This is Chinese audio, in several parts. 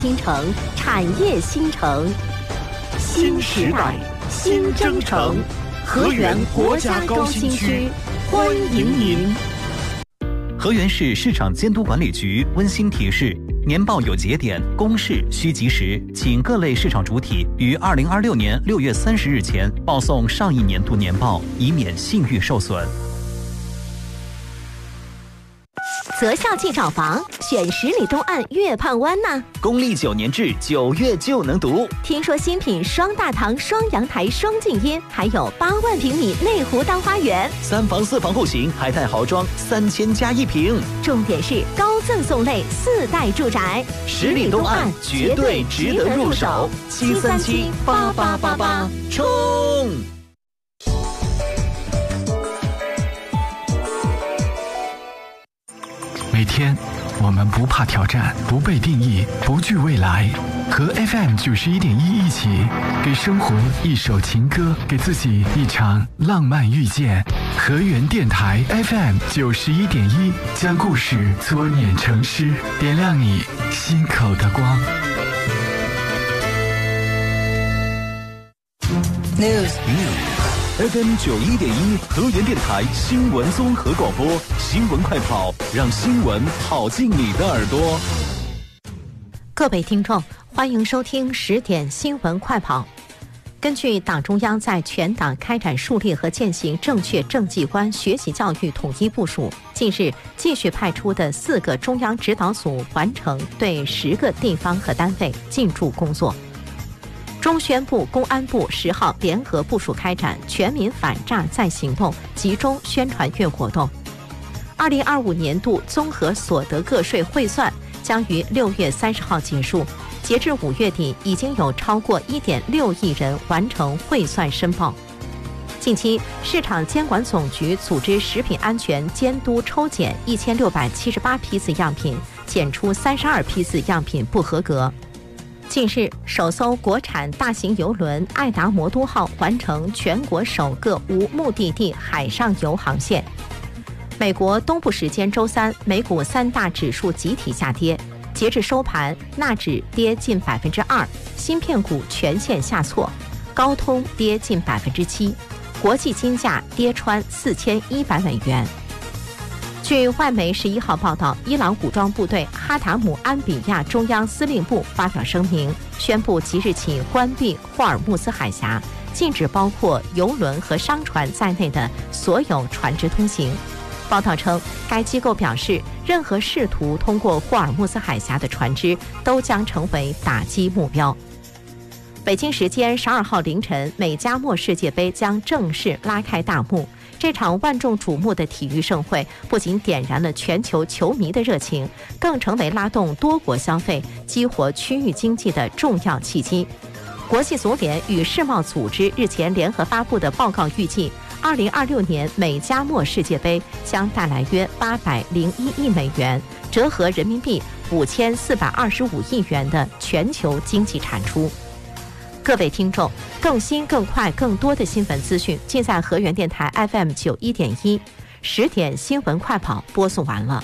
新城产业新城，新时代新征程，河源国家高新区欢迎您。 河源市市场监督管理局温馨提示：年报有节点，公示需及时，请各类市场主体于2026年6月30日前报送上一年度年报，以免信誉受损。 择校即找房，选10里东岸月畔湾呢。 公立9年制，9月就能读。 听说新品双大堂、双阳台、双静音，还有8万平米内湖大花园 ，3房4房户型，还带豪装，3000加1平。 重点是高赠送类4代住宅 ，10里东岸绝对值得入手。7378888，冲！ 每天，我们不怕挑战，不被定义，不惧未来。和 FM 91.1一起，给生活一首情歌，给自己一场浪漫遇见。河源电台 FM 91.1，将故事搓捻成诗，点亮你心口的光。 FM 91.1河源电台新闻综合广播，新闻快跑，让新闻跑进你的耳朵。 各位听众，欢迎收听10点新闻快跑。根据党中央在全党开展树立和践行正确政绩观学习教育统一部署，近日继续派出的4个中央指导组完成对10个地方和单位进驻工作。中宣部、公安部10号联合部署开展全民反诈再行动集中宣传月活动。2025年度综合所得个税汇算将于6月30号结束，截至5月底，已经有超过1.6亿人完成汇算申报。近期，市场监管总局组织食品安全监督抽检1678批次样品，检出32批次样品不合格。近日，首艘国产大型邮轮爱达魔都号完成全国首个无目的地海上游航线。美国东部时间周3，美股3大指数集体下跌，截至收盘，纳指跌近2%，芯片股全线下挫，高通跌近7%，国际金价跌穿4100美元。据外媒11号报道，伊朗武装部队哈塔姆安比亚中央司令部发表声明，宣布即日起关闭霍尔木兹海峡，禁止包括油轮和商船在内的所有船只通行。报道称，该机构表示，任何试图通过霍尔木兹海峡的船只都将成为打击目标。北京时间12号凌晨，美加墨世界杯将正式拉开大幕。这场万众瞩目的体育盛会不仅点燃了全球球迷的热情，更成为拉动多国消费、激活区域经济的重要契机。国际足联与世贸组织日前联合发布的报告预计，2026年美加墨世界杯将带来约801亿美元，折合人民币5425亿元的全球经济产出。各位听众，更新、更快、更多的新闻资讯尽在河源电台 FM 91.1。10点新闻快跑播送完了。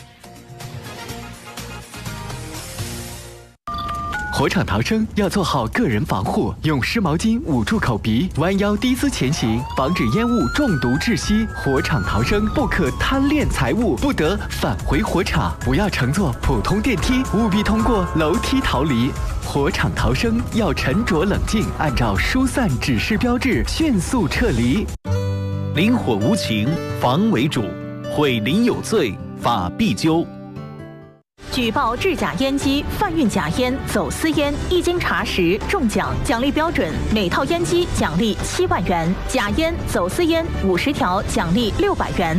火场逃生要做好个人防护，用湿毛巾捂住口鼻，弯腰低姿前行，防止烟雾中毒窒息。火场逃生不可贪恋财物，不得返回火场，不要乘坐普通电梯，务必通过楼梯逃离。火场逃生要沉着冷静，按照疏散指示标志迅速撤离。 林火无情，防为主；毁林有罪，法必究。 举报制假烟机、贩运假烟、走私烟，一经查实中奖，奖励标准：每套烟机奖励7万元，假烟、走私烟50条奖励600元。